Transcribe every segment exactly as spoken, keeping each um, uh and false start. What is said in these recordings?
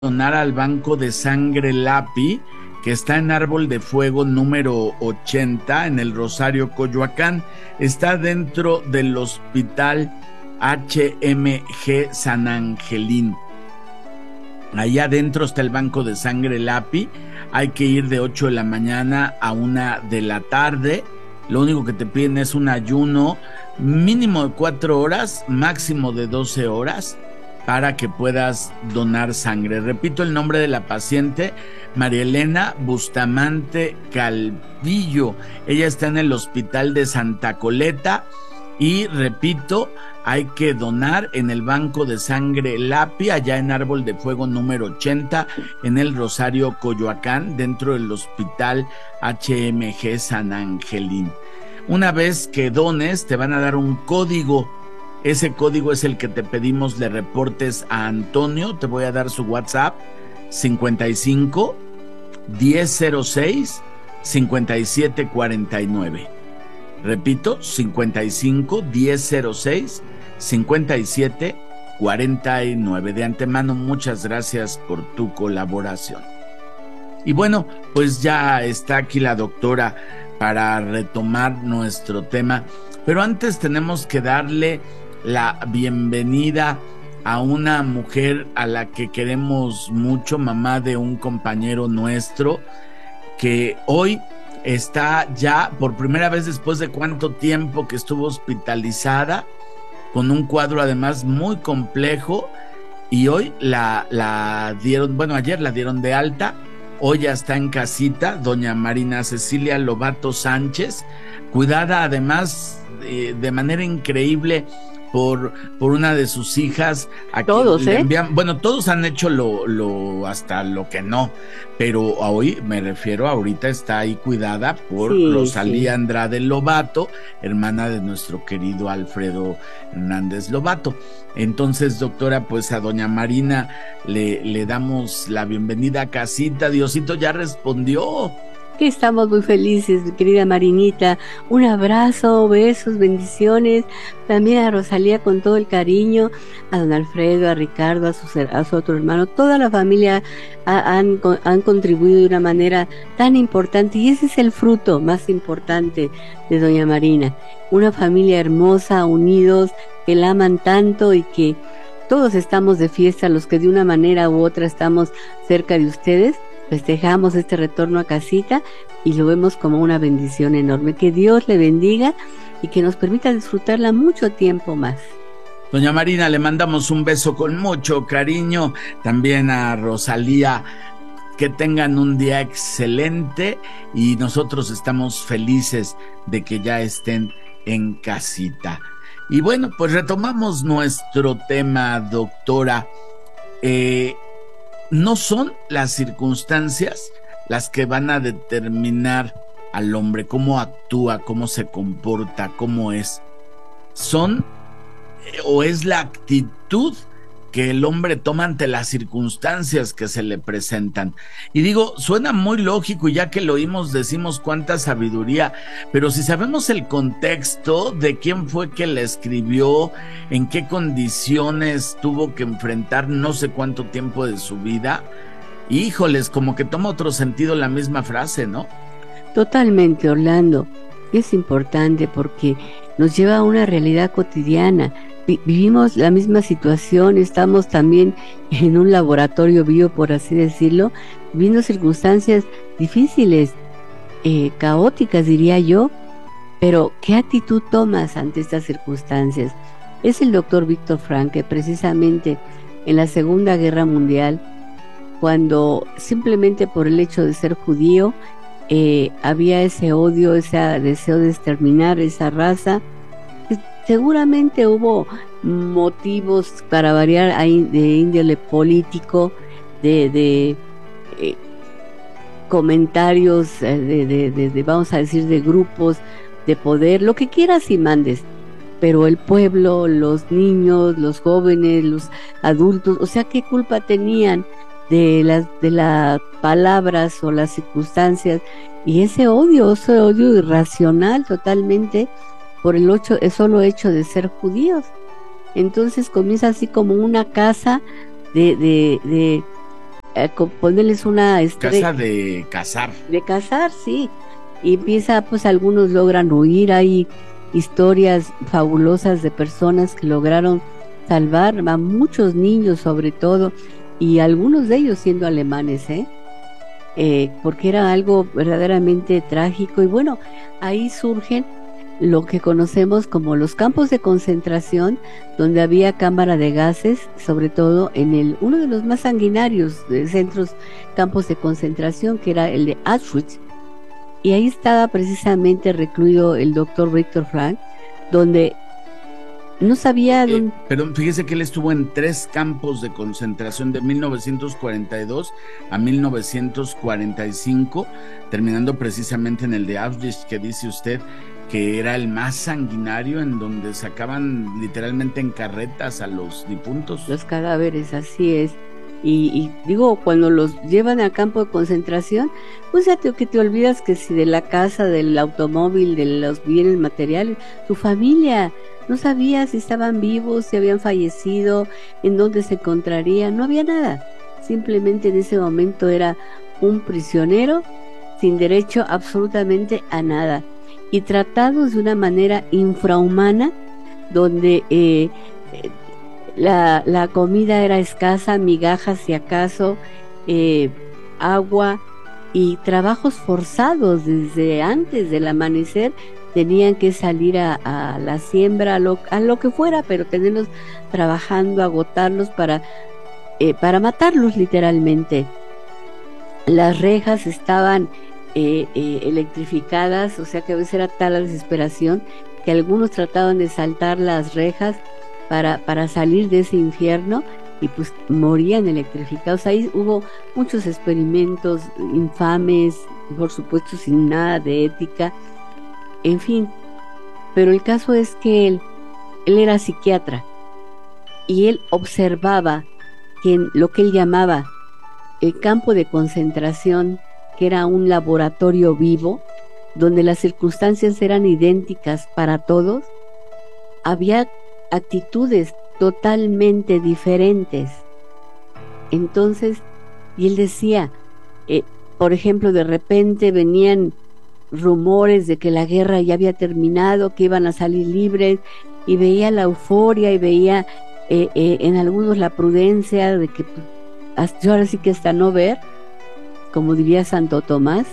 donar al Banco de Sangre Lapi, que está en Árbol de Fuego número ochenta, en el Rosario, Coyoacán. Está dentro del Hospital H M G San Angelín. Allá adentro está el Banco de Sangre Lapi. Hay que ir de ocho de la mañana a una de la tarde. Lo único que te piden es un ayuno mínimo de cuatro horas, máximo de doce horas, para que puedas donar sangre. Repito el nombre de la paciente: María Elena Bustamante Calvillo. Ella está en el Hospital de Santa Coleta. Y repito, hay que donar en el Banco de Sangre Lapi, allá en Árbol de Fuego número ochenta, en el Rosario, Coyoacán, dentro del Hospital H M G San Angelín. Una vez que dones, te van a dar un código. Ese código es el que te pedimos le reportes a Antonio. Te voy a dar su WhatsApp: cincuenta y cinco, diez cero seis, cincuenta y siete cuarenta y nueve. Repito, cincuenta y cinco, diez cero seis, cincuenta y siete cuarenta y nueve. De antemano, muchas gracias por tu colaboración. Y bueno, pues ya está aquí la doctora para retomar nuestro tema, pero antes tenemos que darle la bienvenida a una mujer a la que queremos mucho, mamá de un compañero nuestro, que hoy está ya por primera vez después de cuánto tiempo que estuvo hospitalizada, con un cuadro además muy complejo, y hoy la, la dieron, bueno, ayer la dieron de alta. Hoy ya está en casita, doña Marina Cecilia Lobato Sánchez, cuidada además eh, de manera increíble por, por una de sus hijas. A todos, ¿eh? Envían, bueno, todos han hecho lo, lo, hasta lo que no, pero hoy me refiero, ahorita está ahí cuidada por sí, Rosalía sí. Andrade Lobato, hermana de nuestro querido Alfredo Hernández Lobato. Entonces, doctora, pues a doña Marina le, le damos la bienvenida a casita. Diosito ya respondió. Que estamos muy felices, querida Marinita. Un abrazo, besos, bendiciones. También a Rosalía con todo el cariño, a don Alfredo, a Ricardo, a su, a su otro hermano. Toda la familia ha, han, han contribuido de una manera tan importante, y ese es el fruto más importante de doña Marina. Una familia hermosa, unidos, que la aman tanto, y que todos estamos de fiesta, los que de una manera u otra estamos cerca de ustedes. Festejamos este retorno a casita y lo vemos como una bendición enorme. Que Dios le bendiga y que nos permita disfrutarla mucho tiempo más. Doña Marina, le mandamos un beso con mucho cariño. También a Rosalía, que tengan un día excelente, y nosotros estamos felices de que ya estén en casita. Y bueno, pues retomamos nuestro tema, doctora. Eh... No son las circunstancias las que van a determinar al hombre, cómo actúa, cómo se comporta, cómo es. Son, o es la actitud que el hombre toma ante las circunstancias que se le presentan. Y digo, suena muy lógico, y ya que lo oímos decimos cuánta sabiduría, pero si sabemos el contexto de quién fue que la escribió, en qué condiciones tuvo que enfrentar no sé cuánto tiempo de su vida, híjoles, como que toma otro sentido la misma frase, ¿no? Totalmente, Orlando. Es importante porque nos lleva a una realidad cotidiana. Vivimos la misma situación, estamos también en un laboratorio vivo, por así decirlo, viviendo circunstancias difíciles, eh, caóticas, diría yo, pero ¿qué actitud tomas ante estas circunstancias? Es el doctor Víctor Frank, que precisamente en la Segunda Guerra Mundial, cuando simplemente por el hecho de ser judío, eh, había ese odio, ese deseo de exterminar esa raza. Seguramente hubo motivos, para variar, de índole político, de, de eh, comentarios, de, de, de, de, vamos a decir, de grupos de poder, lo que quieras y mandes. Pero el pueblo, los niños, los jóvenes, los adultos, o sea, ¿qué culpa tenían de las, de las palabras o las circunstancias? Y ese odio, ese odio irracional totalmente, por el, ocho, el solo hecho de ser judíos. Entonces comienza así como una casa de, de, de eh, ponerles una estrella. Casa de cazar. De cazar, sí. Y empieza, pues algunos logran huir, hay historias fabulosas de personas que lograron salvar a muchos niños sobre todo, y algunos de ellos siendo alemanes, ¿eh? Eh, porque era algo verdaderamente trágico. Y bueno, ahí surgen lo que conocemos como los campos de concentración, donde había cámara de gases, sobre todo en el uno de los más sanguinarios de centros, campos de concentración, que era el de Auschwitz, y ahí estaba precisamente recluido el doctor Viktor Frankl, donde no sabía... Eh, dónde... Pero fíjese que él estuvo en tres campos de concentración de mil novecientos cuarenta y dos a mil novecientos cuarenta y cinco, terminando precisamente en el de Auschwitz, que dice usted que era el más sanguinario, en donde sacaban literalmente en carretas a los difuntos. Los cadáveres, así es. Y, y digo, cuando los llevan al campo de concentración, pues ya te, que te olvidas que si de la casa, del automóvil, de los bienes materiales, tu familia, no sabías si estaban vivos, si habían fallecido, en dónde se encontrarían, no había nada. Simplemente en ese momento era un prisionero sin derecho absolutamente a nada, y tratados de una manera infrahumana, donde eh, la, la comida era escasa, migajas si acaso, eh, agua y trabajos forzados desde antes del amanecer. Tenían que salir a, a la siembra, a lo, a lo que fuera, pero tenerlos trabajando, agotarlos para, eh, para matarlos literalmente. Las rejas estaban eh, eh, electrificadas, o sea que a veces era tal la desesperación que algunos trataban de saltar las rejas para, para salir de ese infierno, y pues morían electrificados. Ahí hubo muchos experimentos infames, por supuesto sin nada de ética. En fin, pero el caso es que él, él era psiquiatra, y él observaba que en lo que él llamaba el campo de concentración, que era un laboratorio vivo, donde las circunstancias eran idénticas para todos, había actitudes totalmente diferentes. Entonces, y él decía, eh, por ejemplo, de repente venían rumores de que la guerra ya había terminado, que iban a salir libres, y veía la euforia y veía eh, eh, en algunos la prudencia de que hasta, yo ahora sí que hasta no ver, como diría Santo Tomás,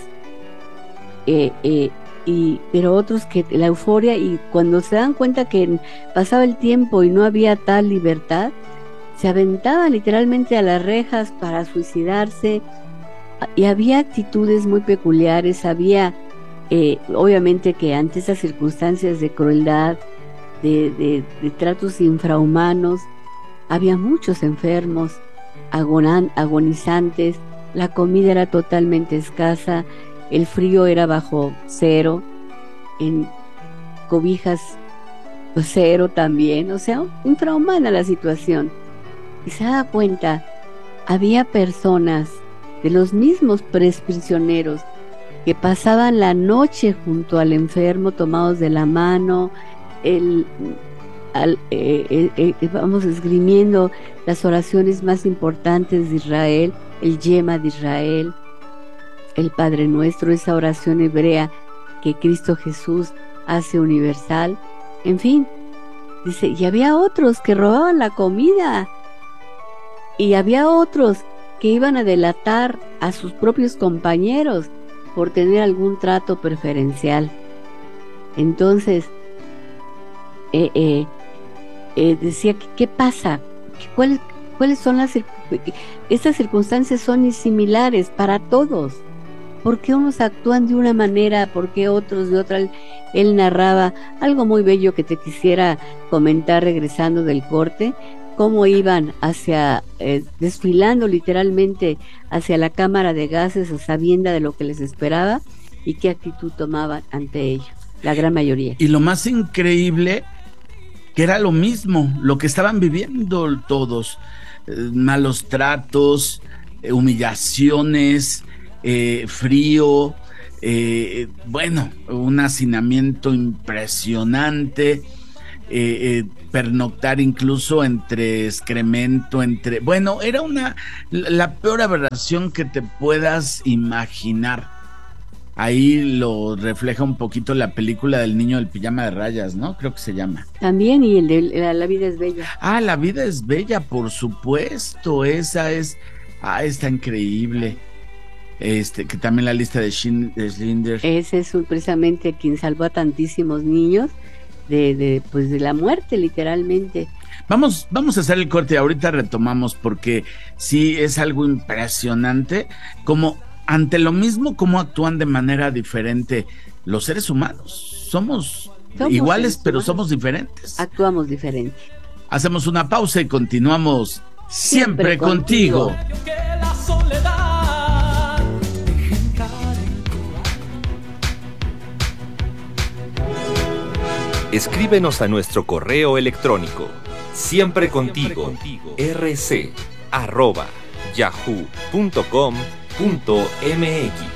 eh, eh, y, pero otros que la euforia, y cuando se dan cuenta que pasaba el tiempo y no había tal libertad, se aventaban literalmente a las rejas para suicidarse. Y había actitudes muy peculiares, había Eh, obviamente que ante esas circunstancias de crueldad, de, de, de tratos infrahumanos, había muchos enfermos, agonan, agonizantes, la comida era totalmente escasa, el frío era bajo cero, en cobijas pues, cero también, o sea, infrahumana la situación. Y se da cuenta, había personas de los mismos prisioneros que pasaban la noche junto al enfermo, tomados de la mano, el, al, eh, eh, eh, vamos esgrimiendo las oraciones más importantes de Israel, el Yema de Israel, el Padre Nuestro, esa oración hebrea que Cristo Jesús hace universal. En fin, dice, y había otros que robaban la comida, y había otros que iban a delatar a sus propios compañeros por tener algún trato preferencial. Entonces eh, eh, eh, decía, ¿qué pasa? ¿Cuáles, cuáles son las estas circunstancias? Son similares para todos. ¿Por qué unos actúan de una manera, por qué otros de otra? Él narraba algo muy bello que te quisiera comentar regresando del corte, cómo iban hacia, eh, desfilando literalmente hacia la cámara de gases a sabienda de lo que les esperaba, y qué actitud tomaban ante ello, la gran mayoría. Y lo más increíble, que era lo mismo, lo que estaban viviendo todos, eh, malos tratos, eh, humillaciones, eh, frío, eh, bueno, un hacinamiento impresionante. eh, pernoctar incluso entre excremento, entre... Bueno, era una la peor aberración que te puedas imaginar. Ahí lo refleja un poquito la película del niño del pijama de rayas, ¿no? Creo que se llama. También, y el de La, la vida es bella. Ah, La vida es bella, por supuesto. Esa es... Ah, está increíble. Este, que también la lista de Schindler. Ese es precisamente quien salvó a tantísimos niños de, de, pues de la muerte, literalmente. Vamos, vamos a hacer el corte y ahorita retomamos, porque sí es algo impresionante, como ante lo mismo, cómo actúan de manera diferente los seres humanos. Somos, somos iguales, pero humanos. Somos diferentes. Actuamos diferente. Hacemos una pausa y continuamos siempre, siempre contigo. contigo. Escríbenos a nuestro correo electrónico siempre contigo rc arroba yahoo punto com punto mx.